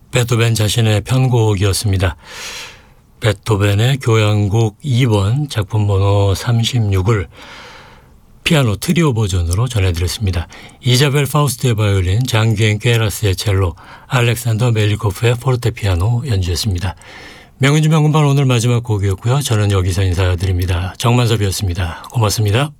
베토벤 자신의 편곡이었습니다. 베토벤의 교향곡 2번 작품 번호 36을 피아노 트리오 버전으로 전해드렸습니다. 이자벨 파우스트의 바이올린, 장기엔 꾀라스의 첼로, 알렉산더 멜리코프의 포르테피아노 연주였습니다. 명은주 명금반 오늘 마지막 곡이었고요. 저는 여기서 인사드립니다. 정만섭이었습니다. 고맙습니다.